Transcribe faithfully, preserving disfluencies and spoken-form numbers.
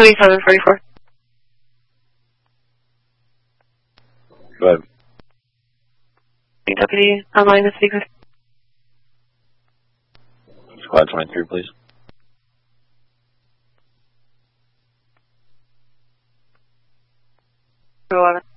twenty-seven forty-four. Go ahead. Deputy online to speak with. Squad twenty-three, please. eleven.